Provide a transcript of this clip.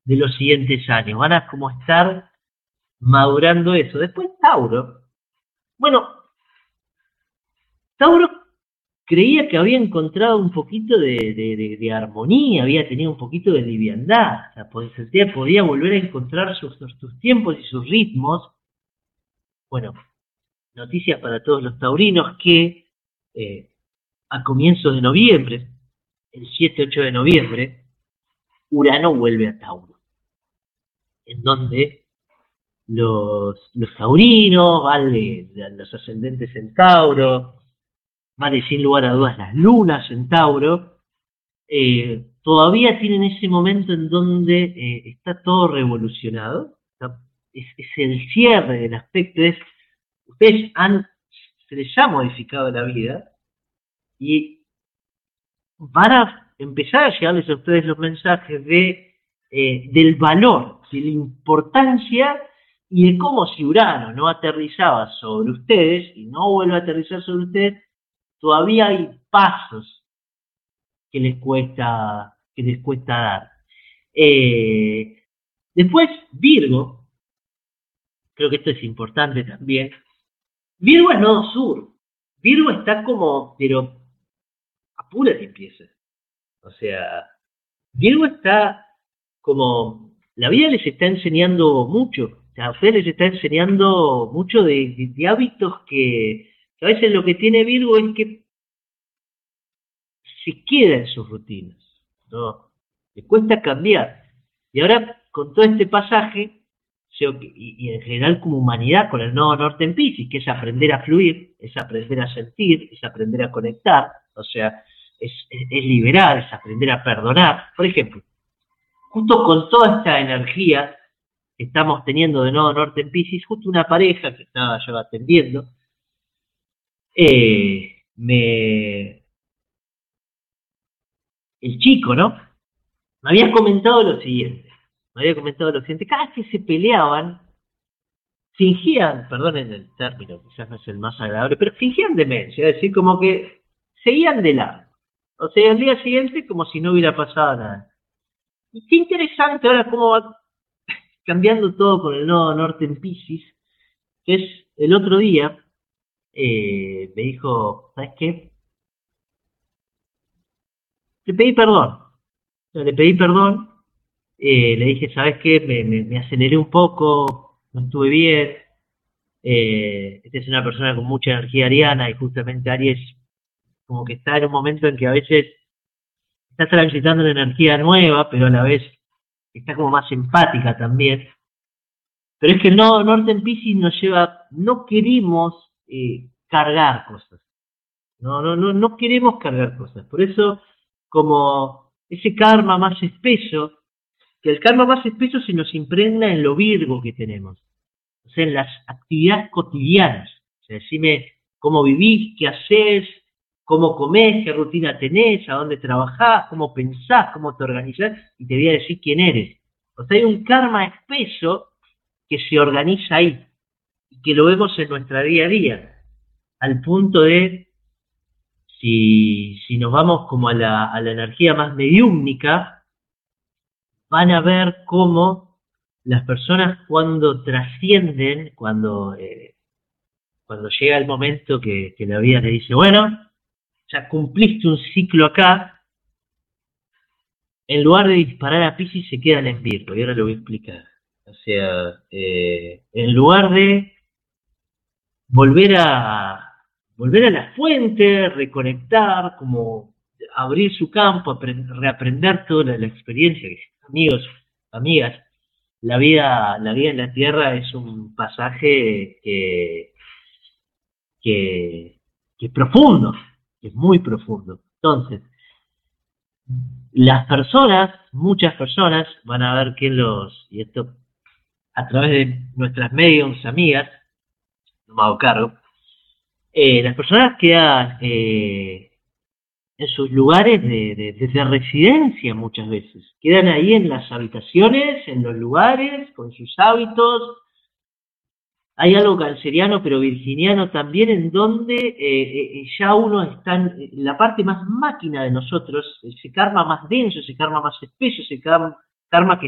de los siguientes años. Van a como estar madurando eso. Después Tauro. Bueno, Tauro creía que había encontrado un poquito de armonía, había tenido un poquito de liviandad, o sea, podía volver a encontrar sus tiempos y sus ritmos. Bueno, noticias para todos los taurinos que a comienzos de noviembre, el 7-8 de noviembre, Urano vuelve a Tauro, en donde los taurinos, vale, los ascendentes en Tauro, vale sin lugar a dudas las lunas en Tauro, todavía tienen ese momento en donde está todo revolucionado, es el cierre del aspecto, se les ha modificado la vida y van a empezar a llegarles a ustedes los mensajes del valor, de la importancia y de cómo si Urano no aterrizaba sobre ustedes y no vuelve a aterrizar sobre ustedes, todavía hay pasos que les cuesta dar. Después, Virgo, creo que esto es importante también. Virgo es nodo sur. Virgo está como, pero a pura limpieza. O sea, Virgo está como, la vida les está enseñando mucho. O sea, a ustedes les está enseñando mucho de hábitos que a veces lo que tiene Virgo es que se queda en sus rutinas, ¿no? Le cuesta cambiar. Y ahora, con todo este pasaje, y en general como humanidad, con el nodo norte en Piscis, que es aprender a fluir, es aprender a sentir, es aprender a conectar, o sea, es liberar, es aprender a perdonar. Por ejemplo, justo con toda esta energía que estamos teniendo de nodo norte en Piscis, justo una pareja que estaba yo atendiendo, el chico, ¿no? Me había comentado lo siguiente, cada vez que se peleaban, fingían, perdonen el término, quizás no es el más agradable, pero fingían demencia, es decir, como que seguían de largo. O sea, al día siguiente como si no hubiera pasado nada. Y qué interesante ahora cómo va cambiando todo con el nodo norte en Piscis, que es el otro día, me dijo, ¿sabes qué? Le pedí perdón, le dije, ¿sabes qué? Me aceleré un poco, no estuve bien. Esta es una persona con mucha energía ariana y justamente Aries como que está en un momento en que a veces está transitando una energía nueva, pero a la vez está como más empática también. Pero es que el nodo norte en Piscis nos lleva, no queremos cargar cosas. No queremos cargar cosas. Por eso, como ese karma más espeso, que el karma más espeso se nos impregna en lo Virgo que tenemos. O sea, en las actividades cotidianas. O sea, decime cómo vivís, qué hacés, cómo comés, qué rutina tenés, a dónde trabajás, cómo pensás, cómo te organizás, y te voy a decir quién eres. O sea, hay un karma espeso que se organiza ahí, y que lo vemos en nuestra día a día, al punto de, si nos vamos como a la energía más mediúmnica, van a ver cómo las personas cuando trascienden, cuando llega el momento que la vida le dice, bueno, ya cumpliste un ciclo acá, en lugar de disparar a Piscis se quedan en Virgo, y ahora lo voy a explicar. O sea, en lugar de volver a la fuente, reconectar, como abrir su campo, reaprender toda la experiencia, amigos, amigas, la vida en la Tierra es un pasaje que es profundo, que es muy profundo. Entonces, las personas, muchas personas, van a ver que y esto a través de nuestras mediums amigas, no me hago cargo, las personas quedan en sus lugares de residencia muchas veces, quedan ahí en las habitaciones, en los lugares, con sus hábitos. Hay algo canceriano pero virginiano también, en donde ya uno está en la parte más máquina de nosotros, ese karma más denso, ese karma más espeso, ese karma que